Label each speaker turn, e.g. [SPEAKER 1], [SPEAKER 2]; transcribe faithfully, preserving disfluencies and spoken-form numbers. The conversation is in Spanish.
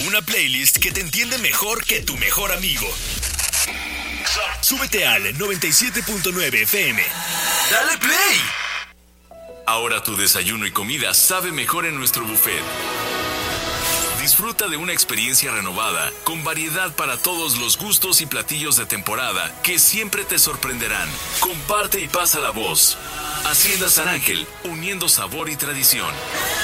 [SPEAKER 1] una playlist que te entiende mejor que tu mejor amigo. Súbete al noventa y siete punto nueve F M. ¡Dale play!
[SPEAKER 2] Ahora tu desayuno y comida sabe mejor en nuestro buffet. Disfruta de una experiencia renovada, con variedad para todos los gustos y platillos de temporada que siempre te sorprenderán. Comparte y pasa la voz. Hacienda San Ángel, uniendo sabor y tradición.